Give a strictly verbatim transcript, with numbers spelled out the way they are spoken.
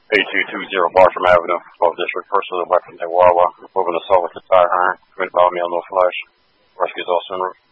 eight two two zero Bartram Avenue, twelve District, person with a weapon at Wawa, moving assault with a tire iron, committed by male, no flash. Rescue is also en route.